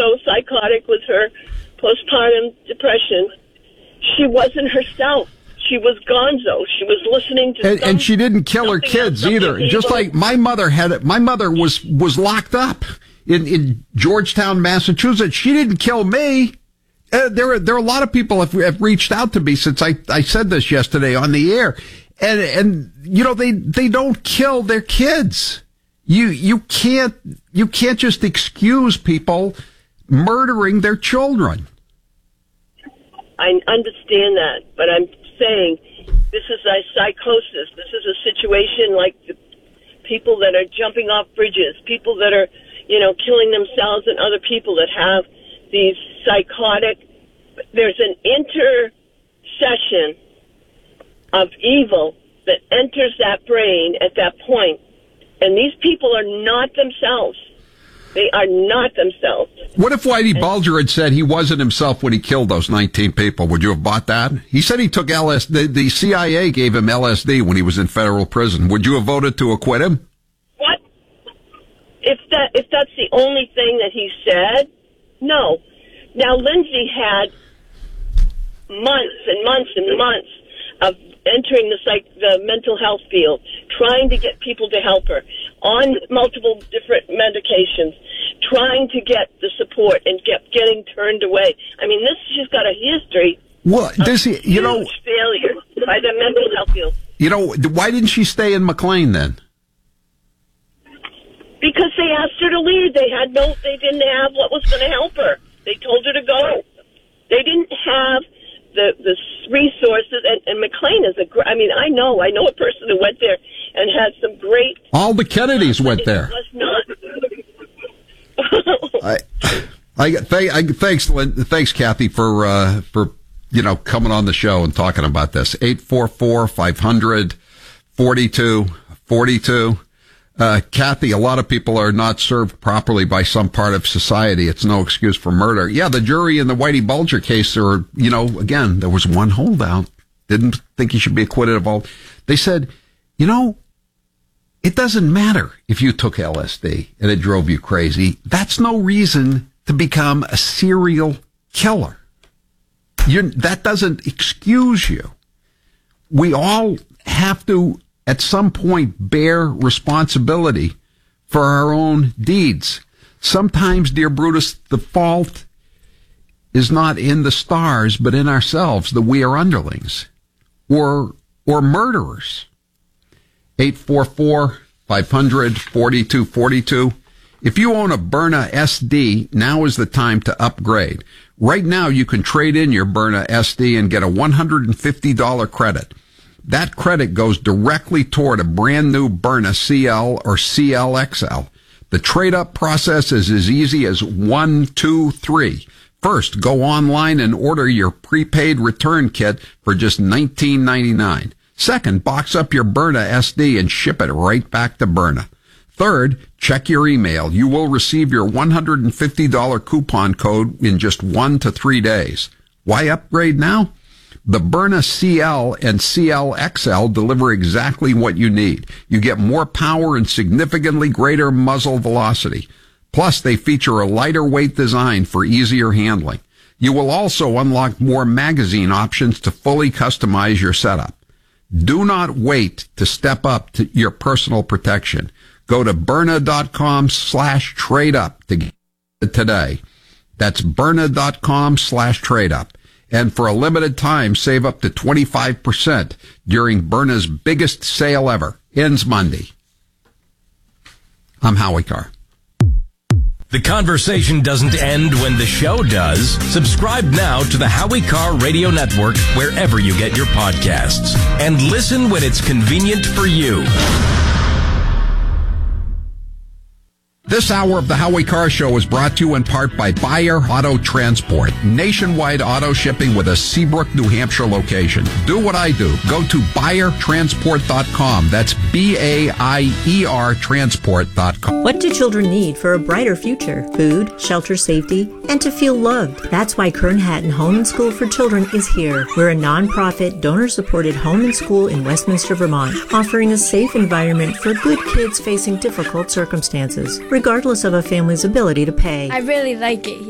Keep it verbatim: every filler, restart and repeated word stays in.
so psychotic with her postpartum depression. She wasn't herself. She was gonzo. She was listening to and, some, and she didn't kill her kids either. Evil. Just like my mother had it. My mother was, was locked up in, in Georgetown, Massachusetts. She didn't kill me. Uh, there are, there are a lot of people have, have reached out to me since I, I said this yesterday on the air. And, and, you know, they, they don't kill their kids. You, you can't, you can't just excuse people murdering their children. I understand that, but I'm saying this is a psychosis. This is a situation like the people that are jumping off bridges, people that are, you know, killing themselves and other people that have these psychotic, there's an intercession of evil that enters that brain at that point. And these people are not themselves. They are not themselves. What if Whitey Bulger had said he wasn't himself when he killed those nineteen people? Would you have bought that? He said he took L S D. The, the C I A gave him L S D when he was in federal prison. Would you have voted to acquit him? What? If that if that's the only thing that he said, no. Now, Lindsay had months and months and months of entering the psych, the mental health field, trying to get people to help her on multiple different medications, trying to get the support and get getting turned away. I mean, this she's got a history. Well, does he? You know, failure by the mental health field. You know, why didn't she stay in McLean then? Because they asked her to leave. They had no. They didn't have what was going to help her. They told her to go. They didn't have the the resources, and, and McLean is a great, I mean, I know, I know a person who went there and had some great... All the Kennedys went there. Was not. I, I, th- I, thanks, Lynn, thanks, Kathy, for, uh, for, you know, coming on the show and talking about this. eight four four, five hundred, forty-two forty-two. Uh, Kathy, a lot of people are not served properly by some part of society. It's no excuse for murder. Yeah, the jury in the Whitey Bulger case, are, you know, again, there was one holdout. Didn't think he should be acquitted of all. They said, you know, it doesn't matter if you took L S D and it drove you crazy. That's no reason to become a serial killer. You're, that doesn't excuse you. We all have to, at some point, bear responsibility for our own deeds. Sometimes, dear Brutus, the fault is not in the stars, but in ourselves, that we are underlings or or murderers. eight four four, five hundred, forty-two forty-two. If you own a Byrna S D, now is the time to upgrade. Right now, you can trade in your Byrna S D and get a one hundred fifty dollars credit. That credit goes directly toward a brand new Byrna C L or C L X L. The trade-up process is as easy as one, two, three. First, go online and order your prepaid return kit for just nineteen ninety-nine. Second, box up your Byrna S D and ship it right back to Byrna. Third, check your email. You will receive your one hundred fifty dollars coupon code in just one to three days. Why upgrade now? The Byrna C L and C L X L deliver exactly what you need. You get more power and significantly greater muzzle velocity. Plus, they feature a lighter weight design for easier handling. You will also unlock more magazine options to fully customize your setup. Do not wait to step up to your personal protection. Go to Byrna.com slash trade up to get it today. That's Byrna.com slash trade up. And for a limited time, save up to twenty-five percent during Byrna's biggest sale ever. Ends Monday. I'm Howie Carr. The conversation doesn't end when the show does. Subscribe now to the Howie Carr Radio Network wherever you get your podcasts. And listen when it's convenient for you. This hour of the Howie Carr Show is brought to you in part by Buyer Auto Transport. Nationwide auto shipping with a Seabrook, New Hampshire location. Do what I do. Go to buyer transport dot com. That's B A I E R transport dot com. What do children need for a brighter future? Food, shelter, safety, and to feel loved. That's why Kern Hatton Home and School for Children is here. We're a nonprofit, donor-supported home and school in Westminster, Vermont, offering a safe environment for good kids facing difficult circumstances, regardless of a family's ability to pay. I really like it here.